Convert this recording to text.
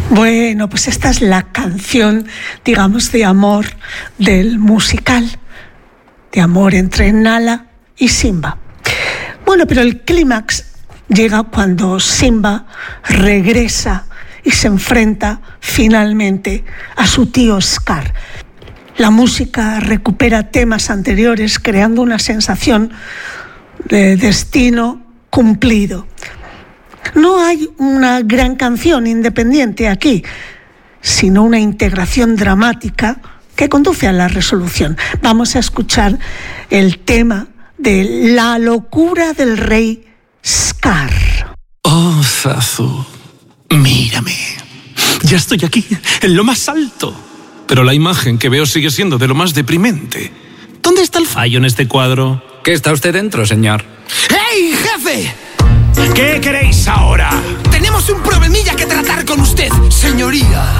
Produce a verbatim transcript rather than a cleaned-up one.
Bueno, pues esta es la canción, digamos, de amor del musical, de amor entre Nala y Simba. Bueno, pero el clímax llega cuando Simba regresa y se enfrenta finalmente a su tío Scar. La música recupera temas anteriores, creando una sensación de destino cumplido. No hay una gran canción independiente aquí, sino una integración dramática que conduce a la resolución. Vamos a escuchar el tema de La locura del rey Scar. Oh, Zazu, mírame. Ya estoy aquí, en lo más alto. Pero la imagen que veo sigue siendo de lo más deprimente. ¿Dónde está el fallo en este cuadro? ¿Qué está usted dentro, señor? ¡Hey, jefe! ¿Qué queréis ahora? Tenemos un problemilla que tratar con usted, señoría.